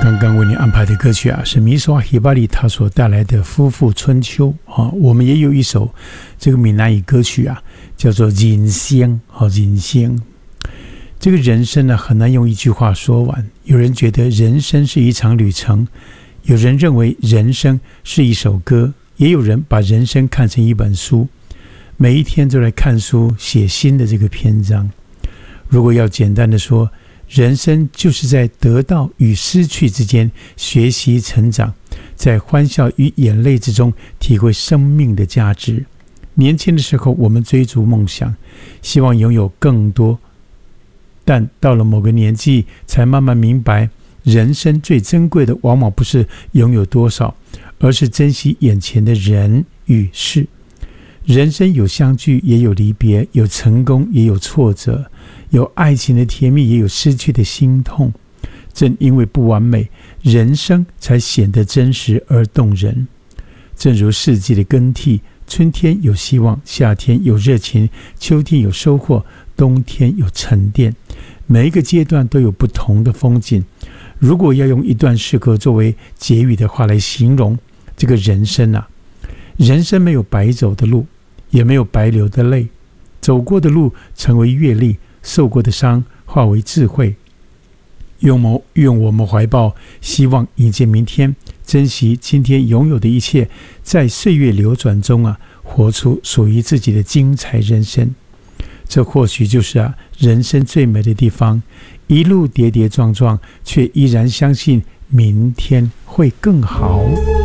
刚刚为你安排的歌曲是米索希巴里他所带来的《夫妇春秋》我们也有一首这个闽南语歌曲叫做《人生》人生。这个人生呢，很难用一句话说完。有人觉得人生是一场旅程，有人认为人生是一首歌，也有人把人生看成一本书，每一天都来看书写新的这个篇章。如果要简单的说，人生就是在得到与失去之间学习成长，在欢笑与眼泪之中体会生命的价值。年轻的时候我们追逐梦想，希望拥有更多，但到了某个年纪才慢慢明白，人生最珍贵的往往不是拥有多少，而是珍惜眼前的人与事。人生有相聚也有离别，有成功也有挫折，有爱情的甜蜜也有失去的心痛。正因为不完美，人生才显得真实而动人。正如四季的更替，春天有希望，夏天有热情，秋天有收获，冬天有沉淀。每一个阶段都有不同的风景。如果要用一段诗歌作为结语的话来形容这个人生人生没有白走的路，也没有白流的泪，走过的路成为阅历，受过的伤化为智慧。愿我们怀抱希望，迎接明天，珍惜今天拥有的一切，在岁月流转中活出属于自己的精彩人生。这或许就是人生最美的地方，一路跌跌撞撞，却依然相信明天会更好。